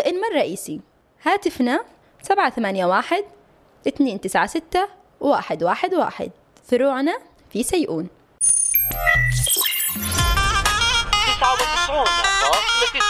كائن من رئيسي. هاتفنا 781-296-111. فروعنا في سيئون. 99